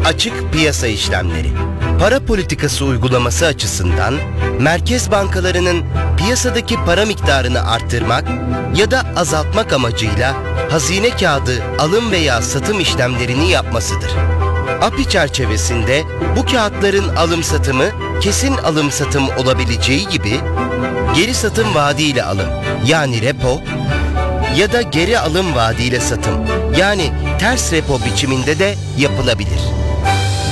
Açık piyasa işlemleri. Para politikası uygulaması açısından merkez bankalarının piyasadaki para miktarını arttırmak ya da azaltmak amacıyla hazine kağıdı alım veya satım işlemlerini yapmasıdır. API çerçevesinde bu kağıtların alım satımı kesin alım satım olabileceği gibi geri satım vaadiyle alım yani repo ya da geri alım vaadiyle satım yani ters repo biçiminde de yapılabilir.